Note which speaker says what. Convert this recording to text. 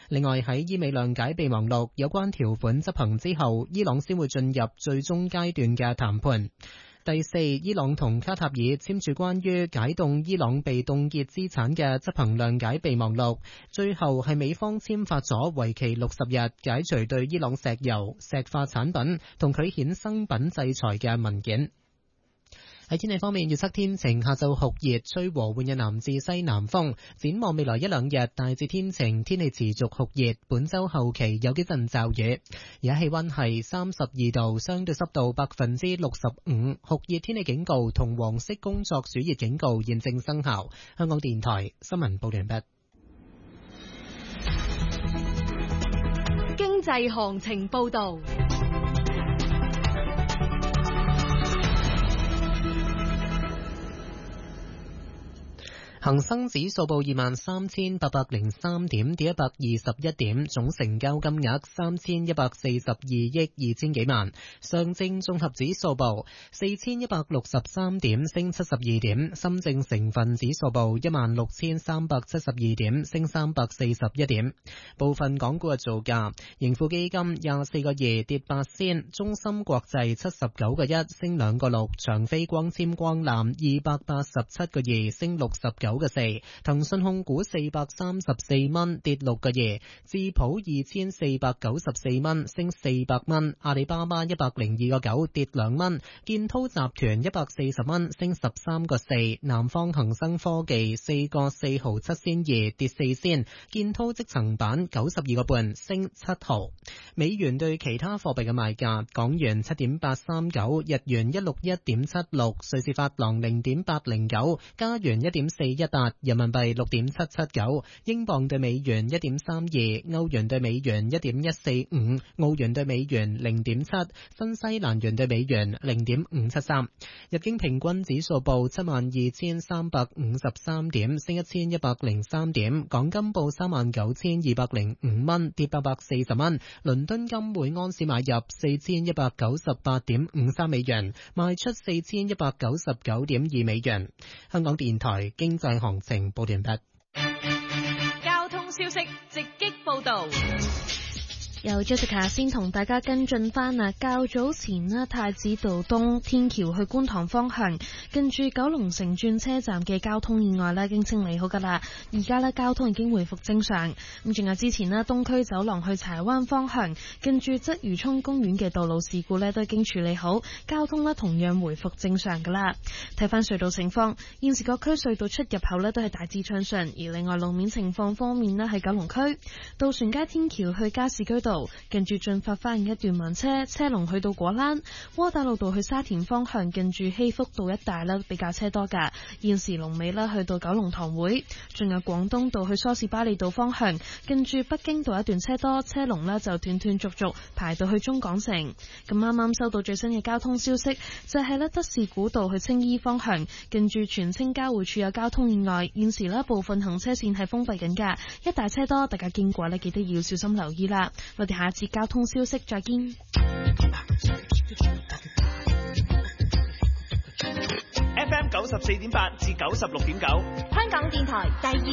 Speaker 1: 另外喺伊美諒解備忘錄有關條款執行之後，伊朗先會進入最終階段嘅談判。第四，伊朗同卡塔爾簽署關於解凍伊朗被凍結資產嘅執行諒解備忘錄，最後係美方簽發咗為期60日解除對伊朗石油、石化產品同佢衍生品制裁嘅文件。喺天氣方面，預測天晴，下晝酷熱，吹和緩嘅南至西南風。展望未來一兩日，大致天晴，天氣持續酷熱。本週後期有幾陣驟雨。而家氣溫係32度，相對濕度65%。酷熱天氣警告同黃色工作暑熱警告現正生效。香港電台新聞報道完畢。
Speaker 2: 經濟行情報道。
Speaker 1: 恒生指數報23,803點，跌121點，總成交金額3142億2000幾萬。上證綜合指數報4163點，升72點。深證成分指數報16372點，升341點。部分港股嘅造價：盈富基金24個2跌8仙，中芯國際79個1升2個6，長飛光纖光纜287個2升69個4，騰訊控股434蚊跌6個2，智普2494蚊升400蚊，阿里巴巴102個9跌2蚊，建滔集團140蚊升13個4，南方恒生科技4個4毫7仙2跌4仙，建滔積層板92個半升7毫。美元對其他貨幣嘅賣價：港元7.839，日元161.76，瑞士法郎0.809，加元1.418，人民幣6.779，英鎊對美元1.32，歐元對美元1.145，澳元對美元0.7，新西蘭元對美元0.573。日經平均指數報72,353點，升1103點。港金報39,205蚊，跌840蚊。倫敦金每安士買入4198.53美元，賣出4199.2美元。香港電台經濟行情報完畢。
Speaker 2: 交通消息直擊報道。
Speaker 3: 由 Jessica 先同大家跟進翻啊！較早前呢，太子道東天橋去觀塘方向，近住九龍城轉車站嘅交通意外呢已經清理好噶啦，而家呢，交通已經回復正常。咁仲有之前呢，東區走廊去柴灣方向，近住鰂魚涌公園嘅道路事故呢都已經處理好，交通呢同樣回復正常噶啦。睇翻隧道情況，現時各區隧道出入口呢都係大致暢順，而另外路面情況方面呢，喺九龍區渡船街天橋去加士居道近住駿發花園一段慢車，車龍去到果欄；窩打老道去沙田方向近住禧福道一帶呢比較車多噶，現時龍尾呢去到九龍塘會。仲有廣東道去梳士巴利道方向近住北京道一段車多，車龍呢就斷斷續續排到去中港城。咁啱啱收到最新嘅交通消息，就係呢德士古道去青衣方向近住荃青交匯處有交通意外，現時呢部分行車線係封閉緊噶，一大車多，大家經過呢記得要小心留意啦。我哋下一次交通消息再見。
Speaker 4: FM 94.8至96.9，
Speaker 2: 香港電台第二。